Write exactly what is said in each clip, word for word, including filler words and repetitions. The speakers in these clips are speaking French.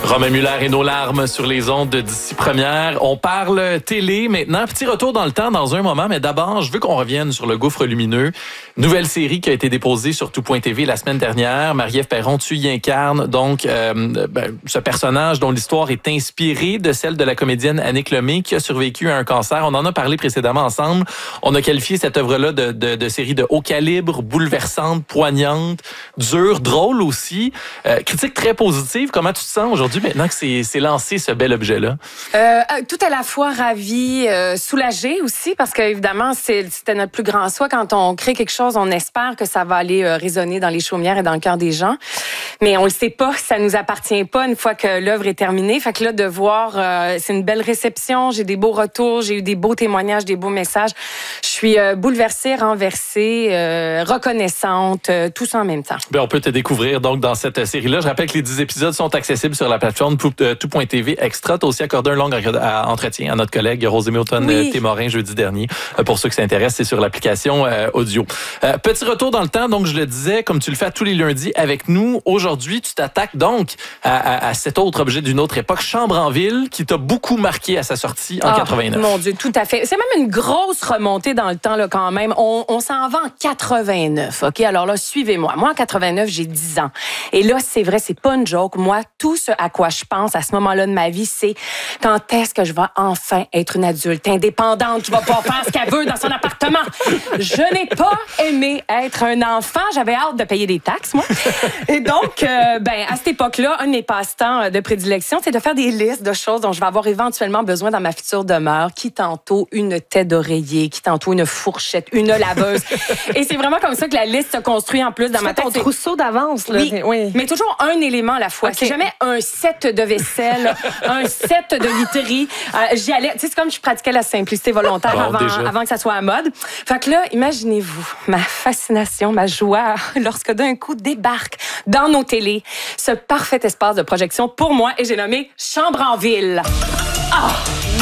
Romain Muller et nos larmes sur les ondes d'ici première. On parle télé maintenant. Petit retour dans le temps dans un moment, mais d'abord, je veux qu'on revienne sur Le Gouffre lumineux. Nouvelle série qui a été déposée sur tout point t v la semaine dernière. Marie-Ève Perron, tu y incarnes donc euh, ben, ce personnage dont l'histoire est inspirée de celle de la comédienne Annick Lemay qui a survécu à un cancer. On en a parlé précédemment ensemble. On a qualifié cette œuvre-là de, de, de série de haut calibre, bouleversante, poignante, dure, drôle aussi. Euh, critique très positive. Comment tu te sens aujourd'hui maintenant que c'est, c'est lancé ce bel objet-là? Euh, tout à la fois ravie, euh, soulagée aussi, parce qu'évidemment, c'est, c'était notre plus grand souhait. Quand on crée quelque chose, on espère que ça va aller euh, résonner dans les chaumières et dans le cœur des gens. Mais on le sait pas, ça nous appartient pas une fois que l'œuvre est terminée. Fait que là, de voir, euh, c'est une belle réception, j'ai des beaux retours, j'ai eu des beaux témoignages, des beaux messages. Je suis euh, bouleversée, renversée, euh, reconnaissante, euh, tout ça en même temps. Bien, on peut te découvrir donc dans cette série-là. Je rappelle que les dix épisodes sont accessibles sur la plateforme tout point t v Extra. Tu as aussi accordé un long entretien à notre collègue Rosé Milton-Témorin oui. jeudi dernier. Pour ceux qui s'intéressent, c'est sur l'application euh, audio. Euh, petit retour dans le temps, donc je le disais, comme tu le fais tous les lundis avec nous. Aujourd'hui, tu t'attaques donc à, à, à cet autre objet d'une autre époque, Chambre en ville, qui t'a beaucoup marqué à sa sortie en oh, quatre-vingt-neuf. Mon Dieu, tout à fait. C'est même une grosse remontée dans le temps là, quand même. On, on s'en va en quatre-vingt-neuf. Ok, alors là, suivez-moi. Moi, en quatre-vingt-neuf, j'ai dix ans. Et là, c'est vrai, c'est pas une joke. Moi, tout ce à quoi je pense à ce moment-là de ma vie, c'est quand est-ce que je vais enfin être une adulte indépendante qui va pouvoir faire ce qu'elle veut dans son appartement. Je n'ai pas aimé être un enfant. J'avais hâte de payer des taxes, moi. Et donc, euh, ben, à cette époque-là, un de mes passe-temps de prédilection, c'est de faire des listes de choses dont je vais avoir éventuellement besoin dans ma future demeure. Qui tantôt une tête d'oreiller, qui tantôt une fourchette, une laveuse. Et c'est vraiment comme ça que la liste se construit en plus dans tu ma tête. Ton trousseau d'avance, là. Oui, oui, mais toujours un élément à la fois. Okay. C'est jamais un set de vaisselle, un set de literie. Euh, j'y allais, tu sais, c'est comme je pratiquais la simplicité volontaire bon, avant, avant que ça soit à mode. Fait que là, imaginez-vous ma fascination, ma joie lorsque d'un coup débarque dans nos télés ce parfait espace de projection pour moi et j'ai nommé Chambre en ville. Ah, oh,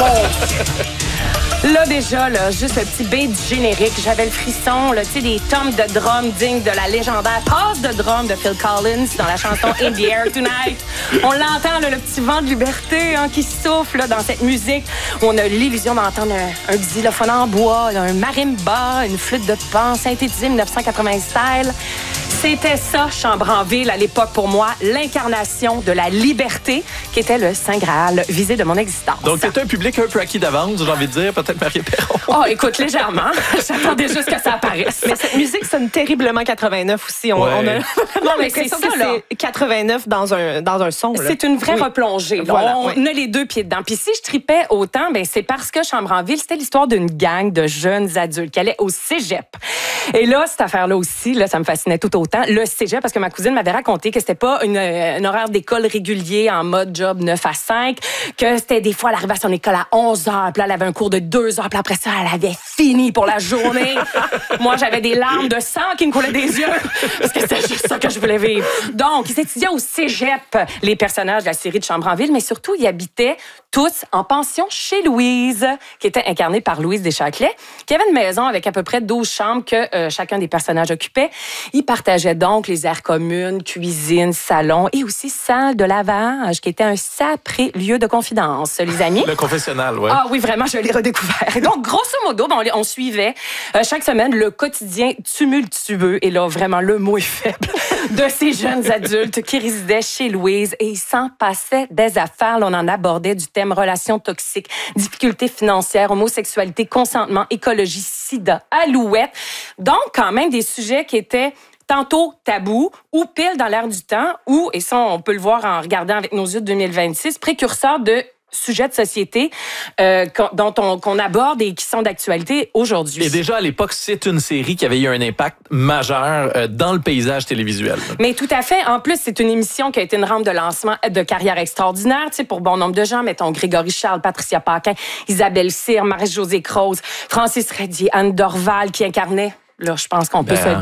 mon Là, déjà, là, juste le petit bain du générique, j'avais le frisson, là, tu sais, des tomes de drum dignes de la légendaire passe de drum de Phil Collins dans la chanson In the Air Tonight. On l'entend, là, le petit vent de liberté hein, qui souffle là, dans cette musique. On a l'illusion d'entendre un, un xylophone en bois, un marimba, une flûte de pan synthétisée dix-neuf cent quatre-vingts style. C'était ça, Chambre en ville, à l'époque, pour moi, l'incarnation de la liberté, qui était le Saint Graal visé de mon existence. Donc, c'était un public un peu acquis d'avance, j'ai envie de dire, peut-être Marie Perron. Oh, écoute, légèrement. J'attendais juste que ça apparaisse. Mais cette musique sonne terriblement quatre-vingt-neuf aussi. On, ouais. on a non, mais c'est ça, là. C'est quatre-vingt-neuf dans un, dans un son. Là. C'est une vraie oui. replongée. Là. Voilà, on oui. a les deux pieds dedans. Puis si je tripais autant, ben c'est parce que Chambre en ville, c'était l'histoire d'une gang de jeunes adultes qui allaient au cégep. Et là, cette affaire-là aussi, là, ça me fascinait tout autant. Le cégep, parce que ma cousine m'avait raconté que c'était pas une, une horaire d'école régulier en mode job neuf à cinq, que c'était des fois, elle arrivait à son école à onze heures, puis là, elle avait un cours de deux heures, puis après ça, elle avait fini pour la journée. Moi, j'avais des larmes de sang qui me coulaient des yeux, parce que c'était juste ça que je voulais vivre. Donc, ils étudiaient au cégep, les personnages de la série de Chambre en ville, mais surtout, ils habitaient tous en pension chez Louise, qui était incarnée par Louise Deschâtelet, qui avait une maison avec à peu près douze chambres que euh, chacun des personnages occupait. Ils partageaient donc les aires communes, cuisine, salon et aussi salle de lavage, qui était un sacré lieu de confidence, les amis. Le confessionnal, oui. Ah oui, vraiment, je l'ai redécouvert. Et donc, grosso modo, ben, on, on suivait euh, chaque semaine le quotidien tumultueux, et là, vraiment, le mot est faible, de ces jeunes adultes qui résidaient chez Louise et il s'en passait des affaires. Là, on en abordait du thème relations toxiques, difficultés financières, homosexualité, consentement, écologie, sida, alouette. Donc, quand même, des sujets qui étaient tantôt tabous ou pile dans l'air du temps ou, et ça, on peut le voir en regardant avec nos yeux de deux mille vingt-six, précurseurs de sujets de société euh, dont on, qu'on aborde et qui sont d'actualité aujourd'hui. Et déjà, à l'époque, c'est une série qui avait eu un impact majeur euh, dans le paysage télévisuel. Mais tout à fait. En plus, c'est une émission qui a été une rampe de lancement de carrière extraordinaire, tu sais, pour bon nombre de gens. Mettons Grégory Charles, Patricia Paquin, Isabelle Cyr, Marie-Josée Croze, Francis Radier, Anne Dorval, qui incarnait, là, je pense qu'on peut ben, se le